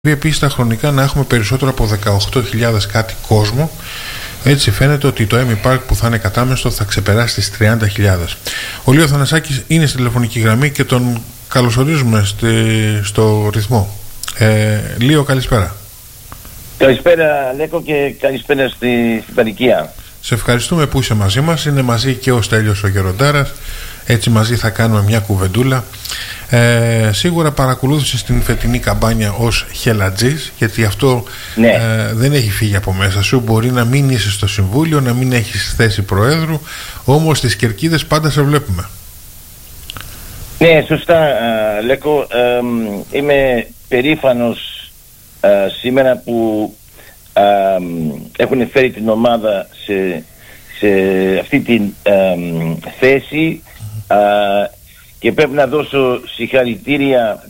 Επίσης τα χρονικά να έχουμε περισσότερο από 18.000 κάτι κόσμο. Έτσι φαίνεται ότι το Έμι Πάρκ που θα είναι κατάμεστο θα ξεπεράσει τις 30.000. Ο Λίο Θανασάκης είναι στη τηλεφωνική γραμμή και τον καλωσορίζουμε στο ρυθμό. Λίο, καλησπέρα. Καλησπέρα Λέκο και καλησπέρα στην Παρικία. Σε ευχαριστούμε που είσαι μαζί μας. Είναι μαζί και ο Στέλιος ο Γεροντάρας. Έτσι μαζί θα κάνουμε μια κουβεντούλα. Σίγουρα παρακολούθησες την φετινή καμπάνια ως χελατζής, γιατί αυτό δεν έχει φύγει από μέσα σου. Μπορεί να μην είσαι στο Συμβούλιο, να μην έχεις θέση Προέδρου, όμως στις κερκίδες πάντα σε βλέπουμε. Ναι, σωστά Λέκο. Είμαι περήφανος σήμερα που έχουν φέρει την ομάδα σε αυτή την θέση, και πρέπει να δώσω συγχαρητήρια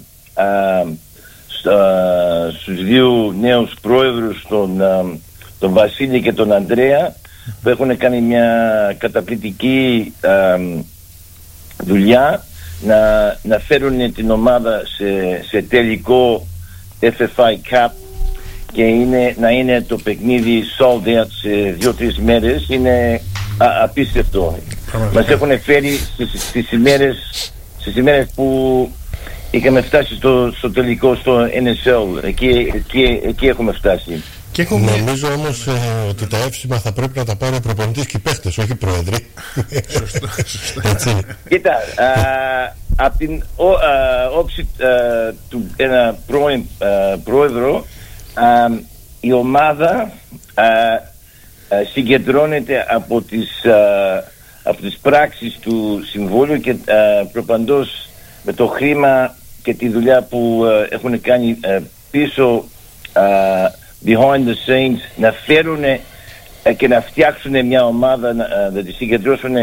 στους δύο νέους πρόεδρους, τον Βασίλη και τον Ανδρέα, που έχουν κάνει μια καταπληκτική δουλειά να φέρουν την ομάδα σε τελικό FFI Cup, και να είναι το παιχνίδι sold out σε 2-3 μέρες. Είναι απίστευτο. Μας έχουν φέρει στις ημέρες που είχαμε φτάσει στο τελικό, στο NSL. Εκεί έχουμε φτάσει. Και νομίζω όμως ότι τα εύσημα θα πρέπει να τα πάρει ο προπονητής και οι παίχτες, όχι οι πρόεδροι. Σωστό. Κοίτα, από την όψη του ένα πρώην πρόεδρο, η ομάδα συγκεντρώνεται από τις πράξεις του Συμβούλου και προπαντός με το χρήμα και τη δουλειά που έχουν κάνει πίσω, behind the scenes, να φέρουν και να φτιάξουν μια ομάδα, να τη συγκεντρώσουν.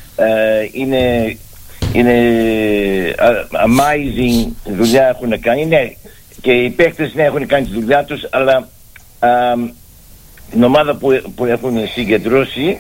Είναι amazing δουλειά έχουν κάνει. Ναι, και οι παίκτες έχουν κάνει τη δουλειά τους, αλλά την ομάδα που έχουν συγκεντρώσει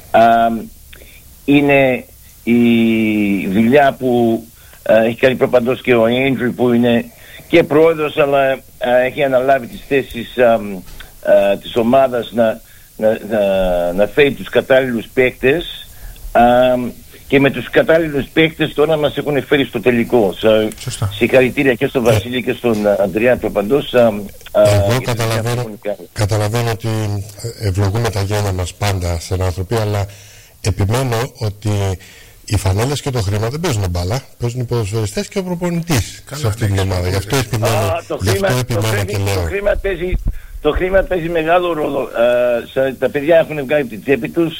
είναι η δουλειά που έχει κάνει προπαντός και ο Έντρου, που είναι και πρόεδρος, αλλά έχει αναλάβει τις θέσεις της ομάδας να φέρει τους κατάλληλους παίκτες, και με τους κατάλληλους παίκτες τώρα μας έχουν φέρει στο τελικό. Συγχαρητήρια και στον Βασίλη και στον Ανδρέα προπαντός. Εγώ καταλαβαίνω ότι ευλογούμε τα γένια μας πάντα στην ανθρωπία, αλλά επιμένω ότι οι φανέλες και το χρήμα δεν παίζουν μπάλα, παίζουν οι ποδοσφαιριστές και ο προπονητής σε αυτήν την ομάδα. Γι' αυτό επιμένω και λέω. Το χρήμα παίζει μεγάλο ρόλο. Τα παιδιά έχουν βγάλει την τσέπη τους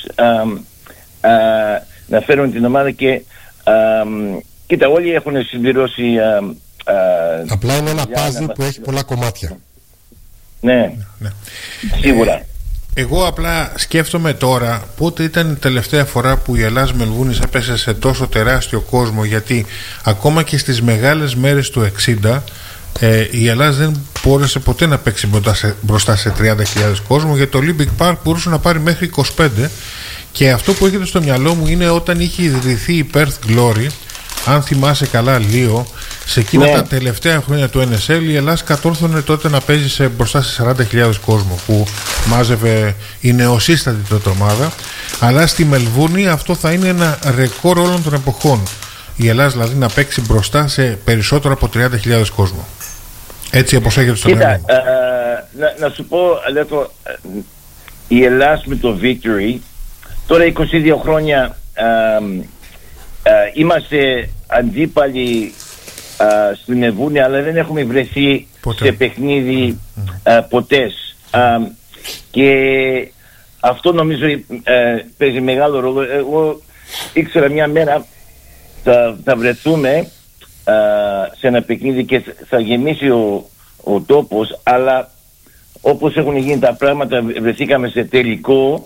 να φέρουν την ομάδα, και κοίτα, όλοι έχουν συμπληρώσει. Απλά είναι ένα πάζλ που έχει πολλά κομμάτια. Ναι. Σίγουρα. Εγώ απλά σκέφτομαι τώρα πότε ήταν η τελευταία φορά που η Ελλάς Μελβούνης έπεσε σε τόσο τεράστιο κόσμο, γιατί ακόμα και στις μεγάλες μέρες του 60 η Ελλάς δεν μπόρεσε ποτέ να παίξει μπροστά σε 30.000 κόσμο, γιατί το Olympic Park μπορούσε να πάρει μέχρι 25. Και αυτό που έχετε στο μυαλό μου είναι όταν είχε ιδρυθεί η Perth Glory, αν θυμάσαι καλά Λίο, σε εκείνα τα τελευταία χρόνια του NSL, η Ελλάς κατόρθωνε τότε να παίζει μπροστά σε 40.000 κόσμο, που μάζευε η νεοσύστατη τότε ομάδα. Αλλά στη Μελβούνι αυτό θα είναι ένα ρεκόρ όλων των εποχών. Η Ελλάς δηλαδή να παίξει μπροστά σε περισσότερο από 30.000 κόσμο. Έτσι όπως έχετε στο μυαλό μου. Να σου πω, Αλέκο, η Ελλάς με το Victory τώρα 22 χρόνια είμαστε αντίπαλοι στην Μελβούνι, αλλά δεν έχουμε βρεθεί σε παιχνίδι ποτέ. Και αυτό νομίζω παίζει μεγάλο ρόλο. Εγώ ήξερα μια μέρα θα βρεθούμε σε ένα παιχνίδι και θα γεμίσει ο τόπος, αλλά όπως έχουν γίνει τα πράγματα βρεθήκαμε σε τελικό,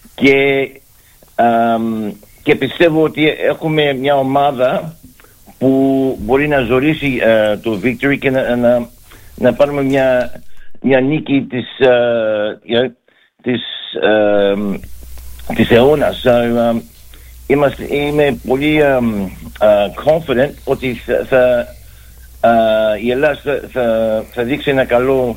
και πιστεύω ότι έχουμε μια ομάδα που μπορεί να ζωρίσει το Victory και να πάρουμε μια νίκη της αιώνας. Είμαι πολύ confident ότι η Ελλάδα θα δείξει ένα καλό